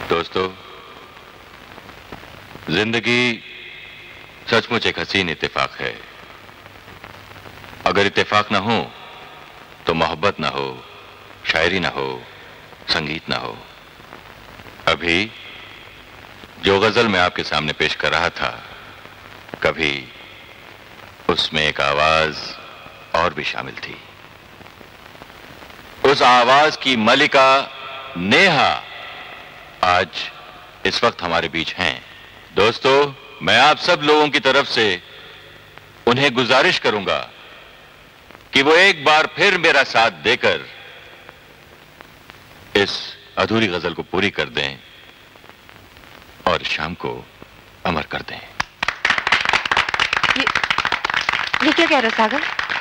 दोस्तों, जिंदगी सचमुच एक हसीन इत्तेफाक है। अगर इत्तेफाक ना हो तो मोहब्बत ना हो, शायरी ना हो, संगीत ना हो। अभी जो गजल मैं आपके सामने पेश कर रहा था, कभी उसमें एक आवाज और भी शामिल थी। उस आवाज की मलिका नेहा आज इस वक्त हमारे बीच हैं। दोस्तों, मैं आप सब लोगों की तरफ से उन्हें गुजारिश करूंगा कि वो एक बार फिर मेरा साथ देकर इस अधूरी गजल को पूरी कर दें और शाम को अमर कर दें। ये क्या कह रहा सागर?